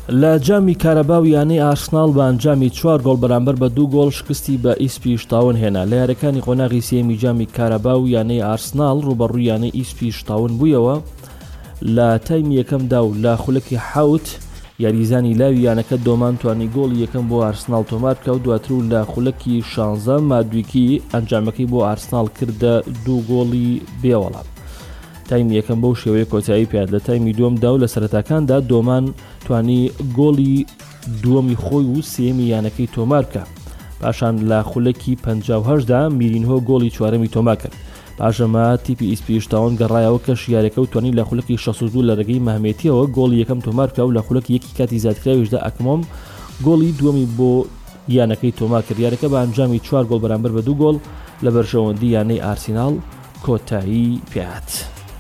لە جامی کارەباو یانەی ئارسناڵ بە ئەنجامی 4 گۆڵ بەرامبەر بە 2 گۆڵ شکستی بە ئیسپیش تاون هێنا. لە یاریەکانی قۆناغی سێمی جامی کارەباو یانەی ئارسناڵ ڕوبەڕووی یانەی ئیسپیش تاون بوویەوە لە تایمی یەکەمدا و لە خولەکی حوت یاریزانی لاوی یانەکە دۆمان توانی گۆڵی یەکەم بۆ ئارسناڵ تۆمار بکە و دواتر و لە خولەکی 16 مادویکی ئەنجامەکەی بۆ ئارسناڵ کردە 2 گۆڵی بێوەڵام. تایمی یەکەم بەو شێوەیە کۆتایی پێات. لە تایمی دووەمدا و لە سەرەتاکاندا دۆمان توانی گۆڵی دووەمی خۆی و سێمی یانەکەی تۆمار بکە. پاشان لە خولەکی 58دا میرینهۆ گۆڵی چوارەمی تۆمار کرد. پاشەمە تیپی ئیسپیش تاون گەڕایەوە کە شیارەکە و توانی لە خولەکی 62 لە ڕێگەی مەهمێتیەوە گۆڵی یەکەم تۆمار بکە و لە خولەکی یەکی کاتی زیادکراویشدا ئەکمۆم گۆڵی دووەمی بۆ یانەکەی تۆمار کرد. یارەکە بە ئەنجامی 4 گۆڵ بەرامبەر بە 2 گۆڵ لە بەرژەوەندی یانەی ئارسیناڵ کۆتایی پێات.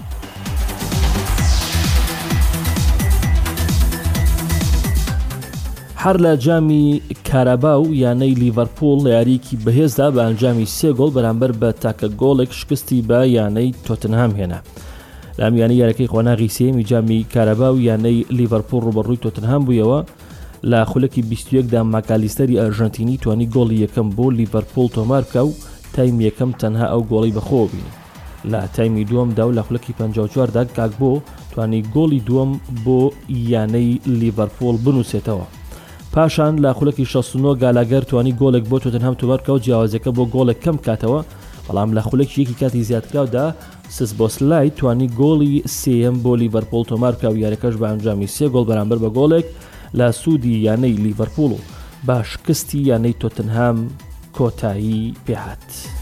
هەر لە جامی کارەباو یانەی لیڤەرپوڵ لە یاریکی بەهێزدا بە ئەنجامی 3 گۆڵ بەرامبەر بە تاکە گۆڵێک شکستی بە یانەی تۆتنهام هێنا. لە ئەم یانەی یارەکەی قۆناغی سێمی جامی کارەباو یانەی لیڤەرپوڵ ڕوبەڕووی تۆتنهام بوویەوە. لە خولەکی 21دا ماکالیستەری ئەرژەنتینی توانی گۆڵی یەکەم بۆ لیڤەرپوڵ تۆمار بکە و تایمی یەکەم تەنها ئەو گۆڵی بەخۆ بینی. لە تایمی دووەمدا و لە خولەکی 54دا کاکبۆ توانی گۆڵی دووەم بۆ یانەی لیڤەرپوڵ بنووسێتەوە. پاشان لە خولەکی 69 گالاگەر توانی گۆڵێک بۆ تۆتنهام تۆمار بکە و جیاوازەکە بۆ گۆڵێک کەم کاتەوە. بەڵام لە خولەکی یەکی کاتی زیادکراودا سسبۆسلای توانی گۆڵی سێیەم بۆ لیڤەرپوڵ تۆمار بکە و یاریەکەش بە ئەنجامی 3 گۆڵ بەرامبەر بە گۆڵێک لە سوودی یانەی لیڤەرپوڵ و با شکستی یانەی تۆتنهام کۆتایی پێهات.